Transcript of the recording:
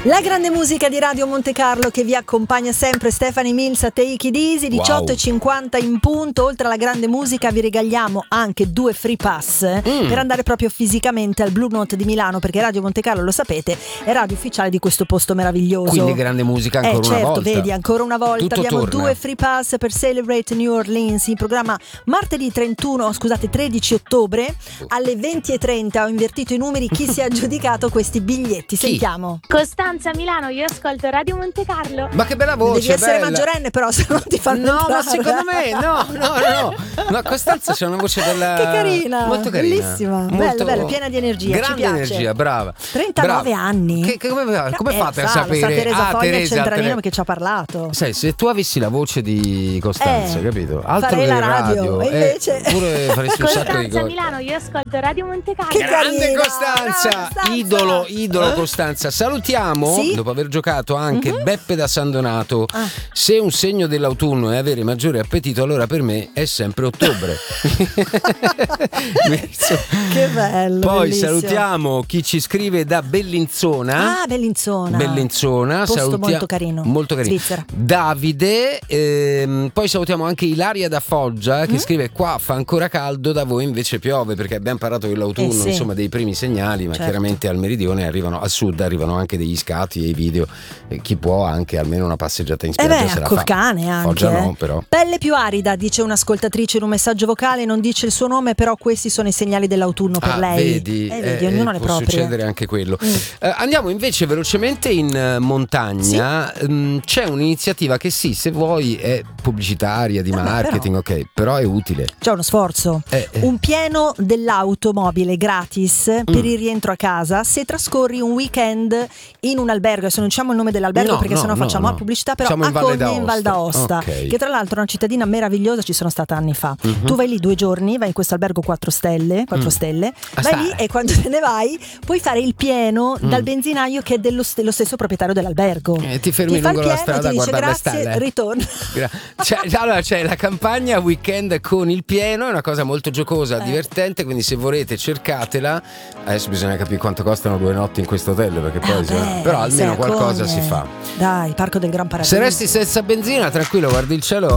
La grande musica di Radio Monte Carlo che vi accompagna sempre, Stephanie Mills a Take It Easy, 18:50 in punto. Oltre alla grande musica vi regaliamo anche 2 free pass per andare proprio fisicamente al Blue Note di Milano, perché Radio Monte Carlo, lo sapete, è radio ufficiale di questo posto meraviglioso. Quindi grande musica ancora una volta. Vedi, ancora una volta tutto abbiamo torna. 2 free pass per Celebrate New Orleans in programma martedì 13 ottobre alle 20:30. Ho invertito i numeri, chi si è aggiudicato questi biglietti? Sentiamo. Costanza, Milano, io ascolto Radio Monte Carlo. Ma che bella voce! Devi essere bella. maggiorenne, però, se no ti fanno No, ma entrare. secondo me no. Ma Costanza c'è una voce bella. Che carina, molto carina, bellissima, molto... bella, piena di energia. Grande ci piace. energia, brava. 39 brava. anni. Come fate a Lo sapere? sa Teresa Foglia, Teresa, Centranino, che ci ha parlato. Sai, se tu avessi la voce di Costanza, capito? Altro farei che la radio, e invece pure faresti un sacco di Costanza, cose. Milano, io ascolto Radio Monte Carlo. Che Grande carina, Costanza, brava Costanza. idolo Costanza. Salutiamo, Sì? dopo aver giocato anche Beppe da San Donato. Se un segno dell'autunno è avere maggiore appetito, allora per me è sempre ottobre. Che bello. Poi bellissimo. salutiamo chi ci scrive da Bellinzona. Ah, Bellinzona. Posto molto carino. Molto carino. Svizzera. Davide. Poi salutiamo anche Ilaria da Foggia che scrive: qua fa ancora caldo, da voi invece piove, perché abbiamo parlato dell'autunno, sì. insomma, dei primi segnali, ma Certo. chiaramente al meridione arrivano, al sud arrivano anche degli scatti e i video. Chi può anche almeno una passeggiata in spiaggia se la col fa. cane anche. Foggia no, però. Pelle più arida, dice un'ascoltatrice in un messaggio vocale, non dice il suo nome, però questi sono i segnali dell'autunno per lei. Vedi, Ognuno le può proprie. succedere anche quello. Andiamo invece velocemente in montagna. C'è un'iniziativa che sì, se vuoi è pubblicitaria, di marketing, però è utile. C'è uno sforzo. Un pieno dell'automobile gratis per il rientro a casa se trascorri un weekend in un albergo. Adesso non diciamo il nome dell'albergo perché sennò facciamo la pubblicità, però siamo a Cogne in Val d'Aosta, Okay. che tra l'altro è una cittadina meravigliosa, ci sono stata anni fa. Tu vai lì 2 giorni, vai in questo albergo 4 stelle, vai lì e quando te ne vai puoi fare il pieno dal benzinaio che è dello stesso proprietario dell'albergo. Ti fermi fa il lungo la pieno e strada a ti dice guardare le grazie, stelle. ritorno. Allora c'è la campagna weekend con il pieno, è una cosa molto giocosa, divertente, quindi se volete cercatela. Adesso bisogna capire quanto costano 2 notti in questo hotel, perché poi però almeno qualcosa si fa. Dai, Parco del Gran Paradiso. Se resti senza benzina, tranquillo, guardi il cielo.